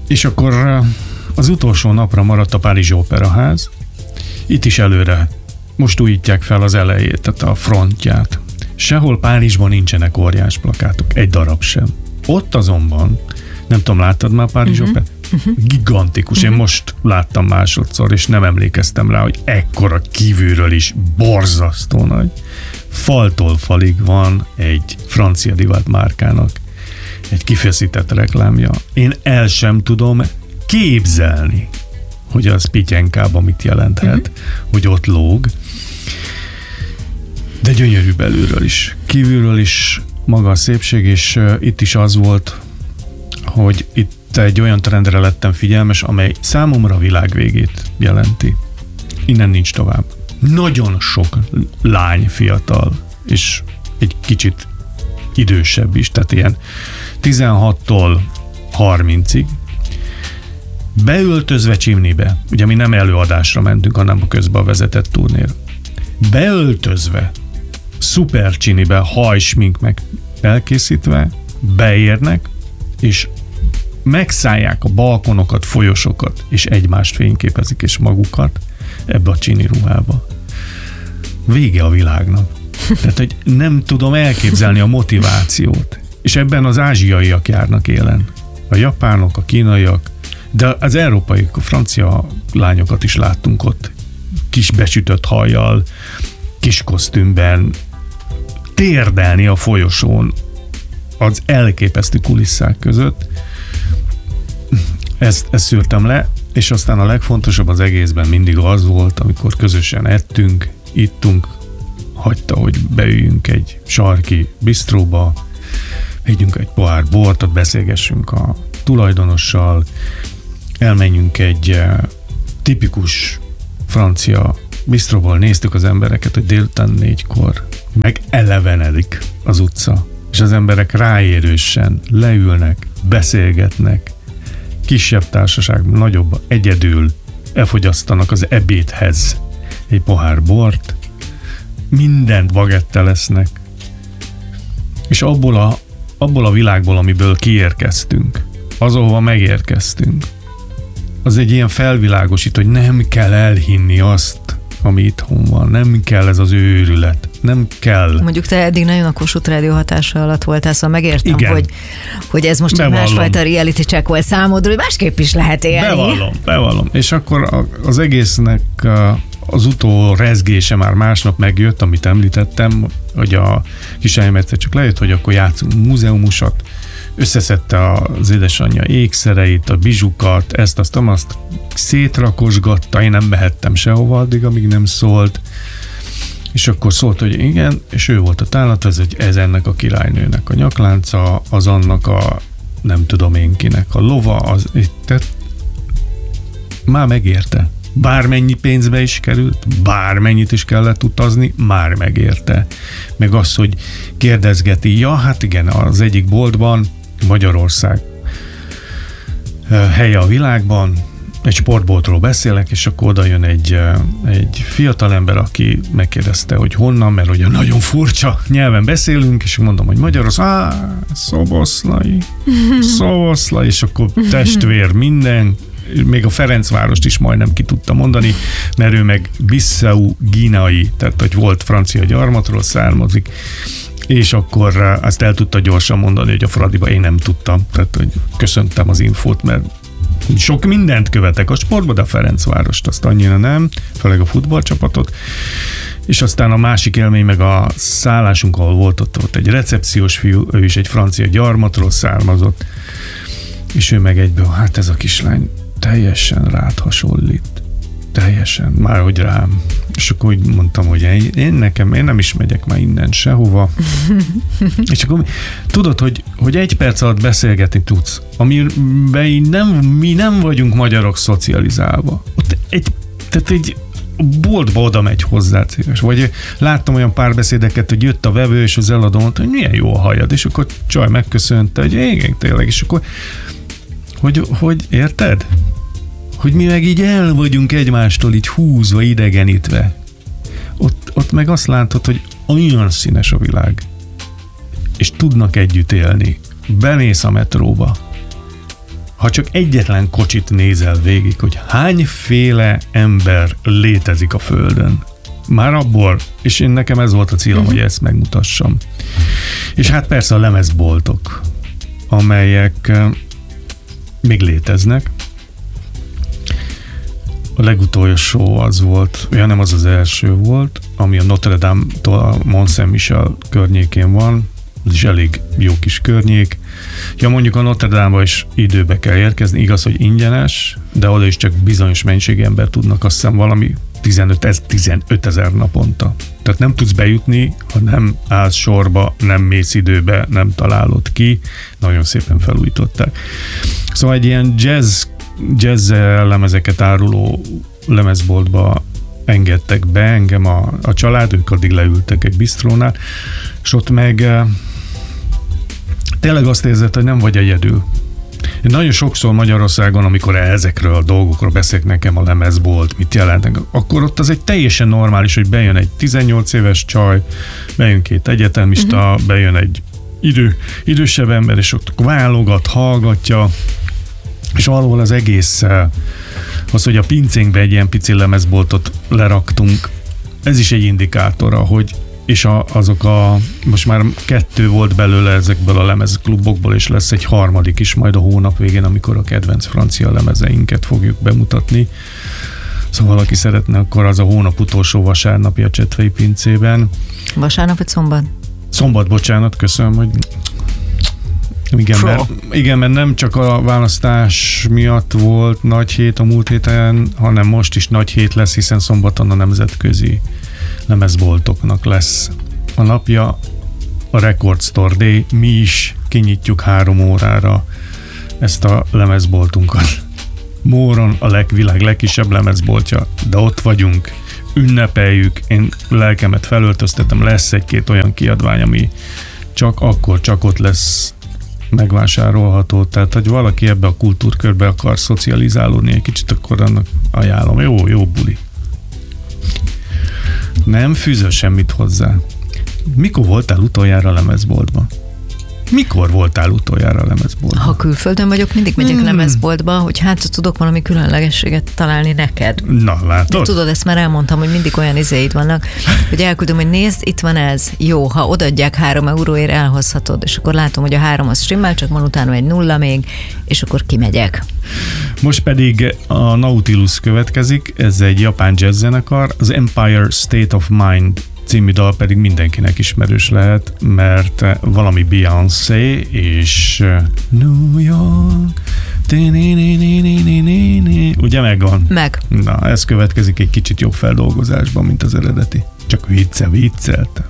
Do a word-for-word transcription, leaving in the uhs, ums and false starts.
És akkor az utolsó napra maradt a Párizsi Operaház. Itt is előre most újítják fel az elejét, tehát a frontját. Sehol Párizsban nincsenek óriás plakátok, egy darab sem. Ott azonban, nem tudom, láttad már Párizsi uh-huh. Operát? Uh-huh. Gigantikus. Uh-huh. Én most láttam másodszor, és nem emlékeztem rá, hogy ekkora kívülről is borzasztó nagy. Faltól falig van egy francia divat márkának egy kifeszített reklámja. Én el sem tudom képzelni, hogy az Pityenkában mit jelenthet, uh-huh. hogy ott lóg. De gyönyörű belülről is. Kívülről is maga a szépség, és uh, itt is az volt, hogy itt egy olyan trendre lettem figyelmes, amely számomra a világ végét jelenti. Innen nincs tovább. Nagyon sok lány, fiatal, és egy kicsit idősebb is, tehát ilyen tizenhattól harmincig beöltözve Csimnibe, ugye mi nem előadásra mentünk, hanem a közben a vezetett turnéra. Beöltözve, szuper csinibe, hajsmink meg elkészítve, beérnek, és megszállják a balkonokat, folyosokat, és egymást fényképezik, és magukat ebbe a csini ruhába. Vége a világnak. Tehát, hogy nem tudom elképzelni a motivációt. És ebben az ázsiaiak járnak élen. A japánok, a kínaiak, de az európai, a francia lányokat is láttunk ott. Kis besütött hajjal, kis kosztümben, térdelni a folyosón az elképesztő kulisszák között. Ezt, ezt szűrtem le, és aztán a legfontosabb az egészben mindig az volt, amikor közösen ettünk, ittunk, hagyta, hogy beüljünk egy sarki bistróba, vigyünk egy pohár bort, ott beszélgessünk a tulajdonossal, elmenjünk egy uh, tipikus francia bistróból, néztük az embereket, hogy délután négykor meg elevenedik az utca, és az emberek ráérősen leülnek, beszélgetnek, kisebb társaság, nagyobb, egyedül elfogyasztanak az ebédhez egy pohár bort, mindent bagettel lesznek, és abból a, abból a világból, amiből kiérkeztünk, az, ahova megérkeztünk, az egy ilyen felvilágosít, hogy nem kell elhinni azt, ami itthon van, nem kell ez az őrület, nem kell. Mondjuk te eddig nagyon a Kossuth Rádió hatása alatt voltál, szóval megértem, hogy, hogy ez most egy másfajta reality check volt számodra, hogy másképp is lehet élni. Bevallom, bevallom. És akkor az egésznek az utó rezgése már másnap megjött, amit említettem, hogy a kisányom egyszer csak lejött, hogy akkor játszunk múzeumusat, összeszedte az édesanyja ékszereit, a bizsukat, ezt, azt, azt szétrakosgatta, én nem mehettem sehova addig, amíg nem szólt, és akkor szólt, hogy igen, és ő volt a tánlatvező, hogy ez ennek a királynőnek a nyaklánca, az annak a nem tudom én kinek a lova, az, tehát már megérte. Bármennyi pénzbe is került, bármennyit is kellett utazni, már megérte. Meg az, hogy kérdezgeti, ja, hát igen, az egyik boltban, Magyarország helye a világban, egy sportboltról beszélek, és akkor oda jön egy, egy fiatalember, aki megkérdezte, hogy honnan, mert ugye nagyon furcsa nyelven beszélünk, és mondom, hogy Magyarország, á, Szoboszlai, Szoboszlai, és akkor testvér minden, még a Ferencvárost is majdnem ki tudta mondani, mert ő meg Bissau-Guineai, tehát hogy volt francia gyarmatról származik, és akkor azt el tudta gyorsan mondani, hogy a Fradiba én nem tudtam, tehát hogy köszöntem az infót, mert sok mindent követek a sportban, de a Ferencvárost azt annyira nem, főleg a futballcsapatot. És aztán a másik élmény meg a szállásunk, ahol volt ott, ott egy recepciós fiú, ő is egy francia gyarmatról származott, és ő meg egyből, hát ez a kislány teljesen rád hasonlít. Teljesen, már hogy rám. És akkor úgy mondtam, hogy én, én nekem, én nem is megyek már innen sehova. És akkor tudod, hogy, hogy egy perc alatt beszélgetni tudsz, amiben nem, mi nem vagyunk magyarok szocializálva. Ott egy, tehát egy boltba oda megy hozzá céges. Vagy láttam olyan párbeszédeket, hogy jött a vevő, és az eladó mondta, hogy milyen jó a hajad, és akkor csaj megköszönte, hogy igen, tényleg, és akkor hogy, hogy érted? Hogy mi meg így el vagyunk egymástól így húzva, idegenítve. Ott, ott meg azt látod, hogy olyan színes a világ. És tudnak együtt élni. Bemész a metróba. ha csak egyetlen kocsit nézel végig, hogy hányféle ember létezik a Földön. Már abból, és én nekem ez volt a célom, uh-huh. hogy ezt megmutassam. És hát persze a lemezboltok, amelyek még léteznek. A legutolsó az volt, ja nem az az első volt, ami a Notre Dame-tól a Mont Saint-Michel környékén van, ez is elég jó kis környék. Ja, mondjuk a Notre Dame-ba is időbe kell érkezni, igaz, hogy ingyenes, de oda is csak bizonyos mennyiségű ember tudnak, azt hiszem valami tizenöt ezer naponta. Tehát nem tudsz bejutni, ha nem állsz sorba, nem mész időbe, nem találod ki. Nagyon szépen felújították. Szóval egy ilyen jazz, jazz lemezeket áruló lemezboltba engedtek be engem a, a család, ők addig leültek egy bistrónál, és ott meg tényleg azt érzed, hogy nem vagy egyedül. Én nagyon sokszor Magyarországon, amikor ezekről a dolgokról beszélek nekem a lemezbolt, mit jelentnek, akkor ott az egy teljesen normális, hogy bejön egy tizennyolc éves csaj, bejön két egyetemista, uh-huh. bejön egy idő, idősebb ember, és ott válogat, hallgatja, és valahol az egész, az, hogy a pincénkbe egy ilyen pici lemezboltot leraktunk, ez is egy indikátora, hogy és a, azok a, most már kettő volt belőle ezekből a lemezklubokból, és lesz egy harmadik is majd a hónap végén, amikor a kedvenc francia lemezeinket fogjuk bemutatni. Szóval valaki szeretne, akkor az a hónap utolsó vasárnapja a Csetvei pincében. Vasárnap vagy szombat? Szombat, bocsánat, köszönöm, hogy igen mert, igen, mert nem csak a választás miatt volt nagy hét a múlt héten, hanem most is nagy hét lesz, hiszen szombaton a nemzetközi lemezboltoknak lesz a napja, a Record Store Day, mi is kinyitjuk három órára ezt a lemezboltunkat. Móron a leg, világ legkisebb lemezboltja, de ott vagyunk, ünnepeljük, én lelkemet felöltöztetem, lesz egy-két olyan kiadvány, ami csak akkor, csak ott lesz megvásárolható, tehát hogy valaki ebbe a kultúrkörbe akar szocializálódni egy kicsit, akkor annak ajánlom. Jó, jó buli. Nem fűzöl semmit hozzá. Mikor voltál utoljára a lemezboltban? Mikor voltál utoljára a lemezboltban? Ha külföldön vagyok, mindig megyek hmm. lemezboltba, hogy hát tudok valami különlegességet találni neked. Na, látod? De tudod, ezt már elmondtam, hogy mindig olyan izéid vannak, hogy elküldöm, hogy nézd, itt van ez. Jó, ha odaadják három euróért, elhozhatod, és akkor látom, hogy a három az stimmel, csak van utána egy nulla még, és akkor kimegyek. Most pedig a Nautilus következik, ez egy japán jazz zenekar, az Empire State of Mind című dal pedig mindenkinek ismerős lehet, mert valami Beyoncé és New York, ugye megvan? Meg. Na, ez következik egy kicsit jobb feldolgozásban, mint az eredeti. Csak vicce, viccelte.